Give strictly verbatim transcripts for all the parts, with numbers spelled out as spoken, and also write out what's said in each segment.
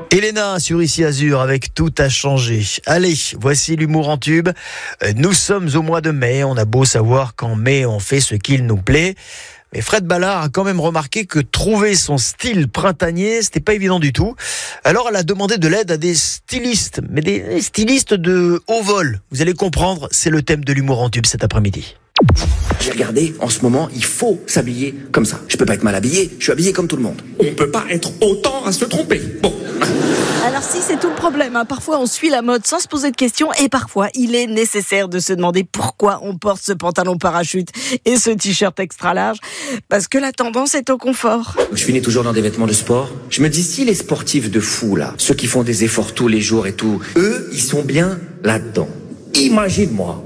Elena sur Ici Azur avec Tout a changé. Allez, voici l'humour en tube. Nous sommes au mois de mai, on a beau savoir qu'en mai on fait ce qu'il nous plaît. Mais Fred Ballard a quand même remarqué que trouver son style printanier, c'était pas évident du tout. Alors elle a demandé de l'aide à des stylistes, mais des stylistes de haut vol. Vous allez comprendre, c'est le thème de l'humour en tube cet après-midi. J'ai regardé, en ce moment, il faut s'habiller comme ça. Je peux pas être mal habillé, je suis habillé comme tout le monde. On peut pas être autant à se tromper. Bon. Alors si, c'est tout le problème, hein. Parfois on suit la mode sans se poser de questions et parfois il est nécessaire de se demander pourquoi on porte ce pantalon parachute et ce t-shirt extra large, parce que la tendance est au confort. Je finis toujours dans des vêtements de sport. Je me dis, si les sportifs de fou, là, ceux qui font des efforts tous les jours et tout, eux, ils sont bien là-dedans. Imagine-moi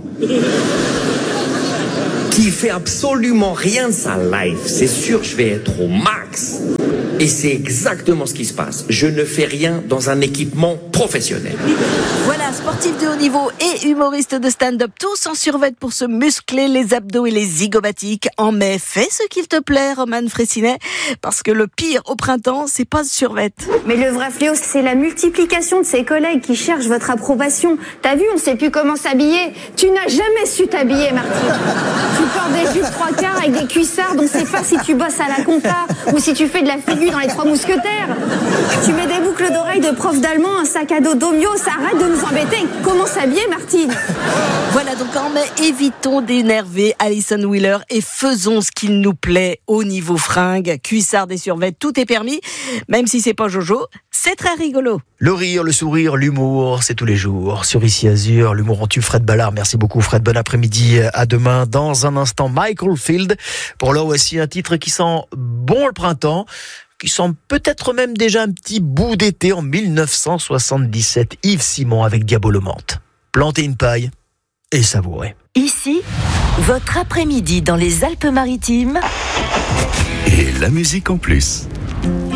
qui fait absolument rien de sa life. C'est sûr, je vais être au max. Et c'est exactement ce qui se passe. Je ne fais rien dans un équipement professionnel. Voilà, sportif de haut niveau et humoriste de stand-up, tous en survêt pour se muscler les abdos et les zygomatiques. En mai, fais ce qu'il te plaît, Roman Fressinet, parce que le pire au printemps, c'est pas ce survêt. Mais le vrai fléau, c'est la multiplication de ses collègues qui cherchent votre approbation. T'as vu, on sait plus comment s'habiller. Tu n'as jamais su t'habiller, Martine. Tu portes des jupes trois quarts avec des cuissards, donc c'est pas si tu bosses à la compta ou si tu fais de la figure dans les Trois Mousquetaires. Tu mets des boucles d'oreilles de prof d'allemand, un sac à dos d'Omio, ça arrête de nous embêter. Comment s'habiller, Martine? Voilà, donc en mai, évitons d'énerver Alison Wheeler et faisons ce qu'il nous plaît au niveau fringues, cuissards et survêtements, tout est permis, même si c'est pas Jojo, c'est très rigolo. Le rire, le sourire, l'humour, c'est tous les jours. Sur Ici Azur, l'humour en tube, Fred Ballard. Merci beaucoup Fred, bon après-midi, à demain. Dans un instant, Michael Field. Pour là aussi un titre qui sent bon le printemps, qui sent peut-être même déjà un petit bout d'été en dix-neuf cent soixante-dix-sept. Yves Simon avec Diabolomante. Plantez une paille et savourez. Ici, votre après-midi dans les Alpes-Maritimes. Et la musique en plus.